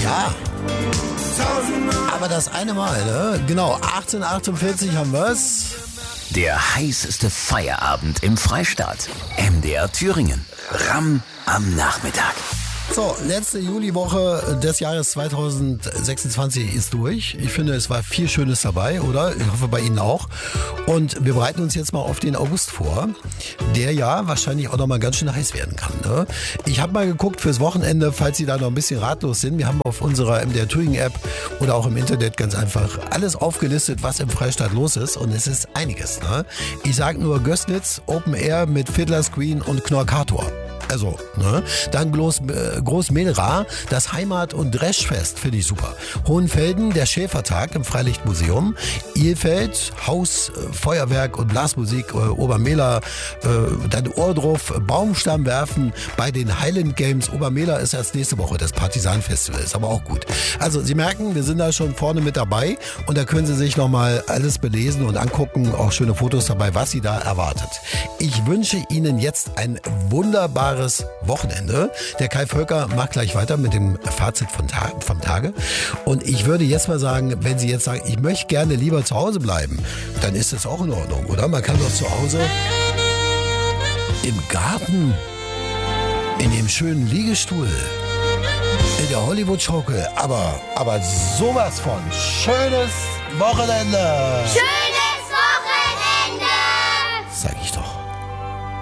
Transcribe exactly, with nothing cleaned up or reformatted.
Ja. Aber das eine Mal, ne? Genau, achtzehn Uhr achtundvierzig haben wir's. Der heißeste Feierabend im Freistaat. M D R Thüringen. Ramm am Nachmittag. So, letzte Juliwoche des Jahres zweitausendsechsundzwanzig ist durch. Ich finde, es war viel Schönes dabei, oder? Ich hoffe, bei Ihnen auch. Und wir bereiten uns jetzt mal auf den August vor, der ja wahrscheinlich auch noch mal ganz schön heiß werden kann. Ne? Ich habe mal geguckt fürs Wochenende, falls Sie da noch ein bisschen ratlos sind. Wir haben auf unserer M D R Thüringen App oder auch im Internet ganz einfach alles aufgelistet, was im Freistaat los ist. Und es ist einiges. Ne? Ich sage nur Gößnitz, Open Air mit Fiddler's Green und Knorkator. Also, ne? Dann Groß, äh, Großmehlra, das Heimat- und Dreschfest, finde ich super. Hohenfelden, der Schäfertag im Freilichtmuseum. Ilfeld, Haus, äh, Feuerwerk und Blasmusik, äh, Obermehler, äh, dann Ohrdruf, Baumstamm werfen bei den Highland Games. Obermehler ist erst nächste Woche, das Partisanfestival, ist aber auch gut. Also, Sie merken, wir sind da schon vorne mit dabei und da können Sie sich nochmal alles belesen und angucken, auch schöne Fotos dabei, was Sie da erwartet. Ich wünsche Ihnen jetzt ein wunderbares Wochenende. Der Kai Völker macht gleich weiter mit dem Fazit von Ta- vom Tage. Und ich würde jetzt mal sagen, wenn Sie jetzt sagen, ich möchte gerne lieber zu Hause bleiben, dann ist das auch in Ordnung, oder? Man kann doch zu Hause im Garten, in dem schönen Liegestuhl, in der Hollywood-Schaukel, aber, aber sowas von schönes Wochenende. Schön!